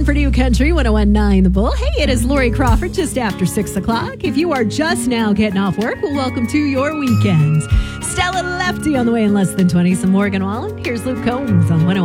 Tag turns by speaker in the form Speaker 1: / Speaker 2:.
Speaker 1: on Purdue Country 101.9 The Bull. Hey, it is Lori Crawford just after 6 o'clock. If you are just now getting off work, well, welcome to your weekends. Stella Lefty on the way in less than 20. Some Morgan Wallen. Here's Luke Combs on 101.